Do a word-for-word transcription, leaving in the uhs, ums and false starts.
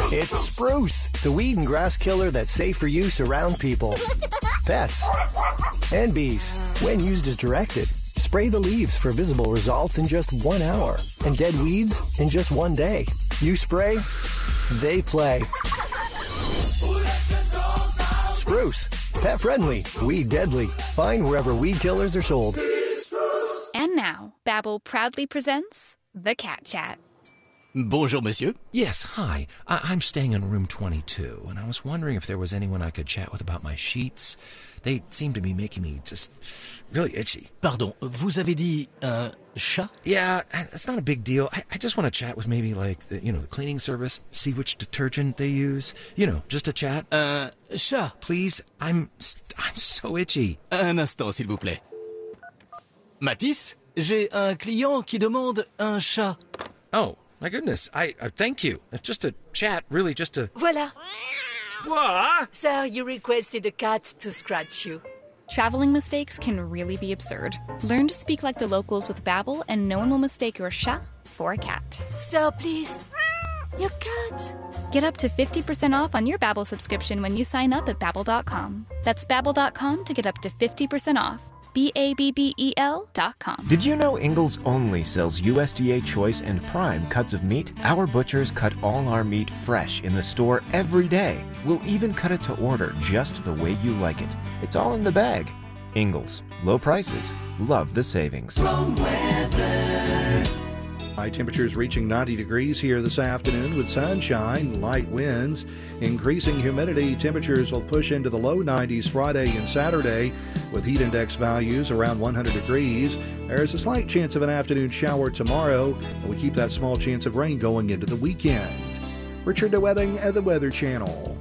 It's Spruce, the weed and grass killer that's safe for use around people, pets, and bees. When used as directed, spray the leaves for visible results in just one hour and dead weeds in just one day. You spray, they play. Spruce, pet friendly, weed deadly. Find wherever weed killers are sold. And now, Babbel proudly presents The Cat Chat. Bonjour, monsieur. Yes, hi. I- I'm staying in room twenty-two, and I was wondering if there was anyone I could chat with about my sheets. They seem to be making me just really itchy. Pardon, vous avez dit un chat? Yeah, it's not a big deal. I, I just want to chat with maybe, like, the, you know, the cleaning service, see which detergent they use. You know, just a chat. Un chat? Please, I'm, I'm so itchy. Un instant, s'il vous plaît. Mathis, j'ai un client qui demande un chat. Oh. My goodness, I, I thank you. It's just a chat, really just a... Voilà. What? Sir, you requested a cat to scratch you. Traveling mistakes can really be absurd. Learn to speak like the locals with Babbel, and no one will mistake your chat for a cat. Sir, please. Your cat. Get up to fifty percent off on your Babbel subscription when you sign up at Babbel dot com. That's Babbel dot com to get up to fifty percent off. B A B B E L dot com. Did you know Ingalls only sells U S D A Choice and Prime cuts of meat? Our butchers cut all our meat fresh in the store every day. We'll even cut it to order just the way you like it. It's all in the bag. Ingalls. Low prices. Love the savings. High temperatures reaching ninety degrees here this afternoon with sunshine, light winds, increasing humidity. Temperatures will push into the low nineties Friday and Saturday with heat index values around one hundred degrees. There's a slight chance of an afternoon shower tomorrow, and we keep that small chance of rain going into the weekend. Richard DeWetting at the Weather Channel.